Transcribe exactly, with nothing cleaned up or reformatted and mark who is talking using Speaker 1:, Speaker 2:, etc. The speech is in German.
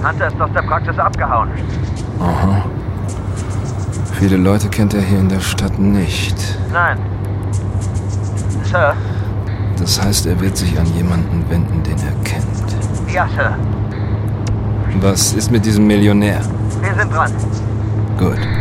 Speaker 1: Hunter ist aus der Praxis abgehauen.
Speaker 2: Aha. Viele Leute kennt er hier in der Stadt nicht.
Speaker 1: Nein. Sir?
Speaker 2: Das heißt, er wird sich an jemanden wenden, den er kennt.
Speaker 1: Ja, Sir.
Speaker 2: Was ist mit diesem Millionär?
Speaker 1: Wir sind dran.
Speaker 2: Gut.